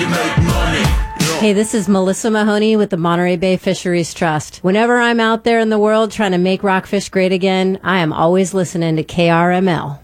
you make money. Hey, this is Melissa Mahoney with the Monterey Bay Fisheries Trust. Whenever I'm out there in the world trying to make rockfish great again, I am always listening to KRML.